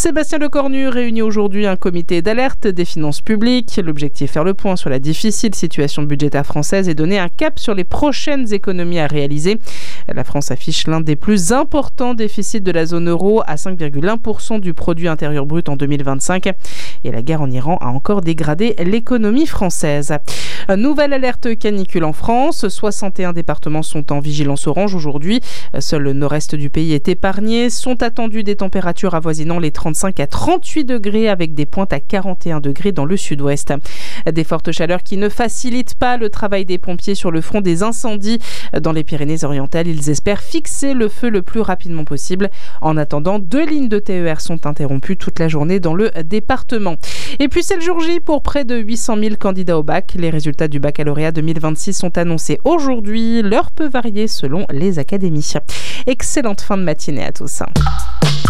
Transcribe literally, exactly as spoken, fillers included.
Sébastien Lecornu réunit aujourd'hui un comité d'alerte des finances publiques. L'objectif est faire le point sur la difficile situation budgétaire française et donner un cap sur les prochaines économies à réaliser. La France affiche l'un des plus importants déficits de la zone euro à cinq virgule un pour cent du produit intérieur brut en deux mille vingt-cinq. Et la guerre en Iran a encore dégradé l'économie française. Nouvelle alerte canicule en France. soixante et un départements sont en vigilance orange aujourd'hui. Seul le nord-est du pays est épargné. Sont attendues des températures avoisinant les trente-cinq à trente-huit degrés avec des pointes à quarante et un degrés dans le sud-ouest. Des fortes chaleurs qui ne facilitent pas le travail des pompiers sur le front des incendies. Dans les Pyrénées-Orientales, ils espèrent fixer le feu le plus rapidement possible. En attendant, deux lignes de T E R sont interrompues toute la journée dans le département. Et puis c'est le jour J pour près de huit cent mille candidats au bac. Les résultats du baccalauréat deux mille vingt-six sont annoncés aujourd'hui. L'heure peut varier selon les académies. Excellente fin de matinée à tous.